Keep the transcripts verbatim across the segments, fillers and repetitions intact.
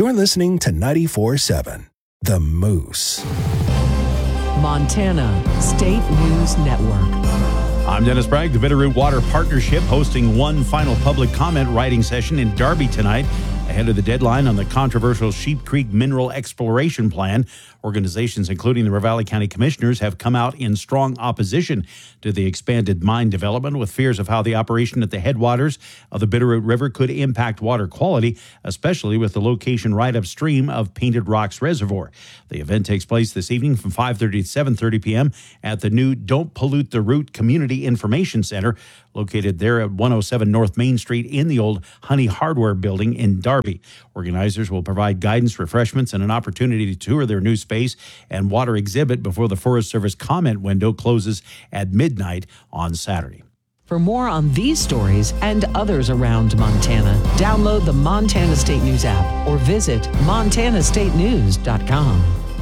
You're listening to ninety-four seven, The Moose. Montana State News Network. I'm Dennis Bragg. The Bitterroot Water Partnership hosting one final public comment writing session in Darby tonight ahead of the deadline on the controversial Sheep Creek Mineral Exploration Plan. Organizations, including the Ravalli County Commissioners, have come out in strong opposition to the expanded mine development, with fears of how the operation at the headwaters of the Bitterroot River could impact water quality, especially with the location right upstream of Painted Rocks Reservoir. The event takes place this evening from five thirty to seven thirty p.m. at the new Don't Pollute the Root Community Information Center, located there at one oh seven North Main Street in the old Honey Hardware building in Darby. Organizers will provide guidance, refreshments, and an opportunity to tour their new space and water exhibit before the Forest Service comment window closes at midnight on Saturday. For more on these stories and others around Montana, download the Montana State News app or visit montana state news dot com.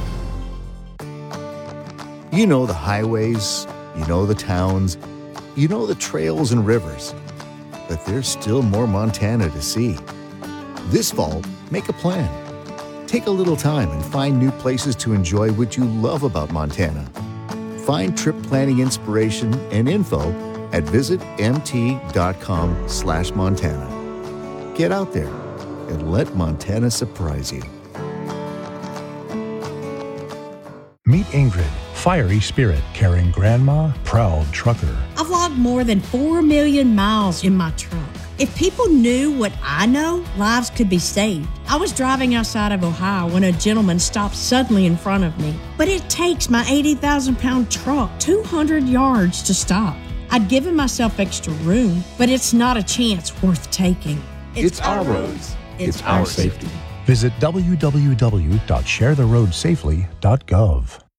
You know the highways, you know the towns, you know the trails and rivers, but there's still more Montana to see. This fall, make a plan. Take a little time and find new places to enjoy what you love about Montana. Find trip planning inspiration and info at visit m t dot com slash Montana. Get out there and let Montana surprise you. Meet Ingrid, fiery spirit, caring grandma, proud trucker. I've logged more than four million miles in my truck. If people knew what I know, lives could be saved. I was driving outside of Ohio when a gentleman stopped suddenly in front of me. But it takes my eighty thousand pound truck two hundred yards to stop. I'd given myself extra room, but it's not a chance worth taking. It's, it's our roads. It's, it's our our safety. safety. Visit w w w dot share the road safely dot gov.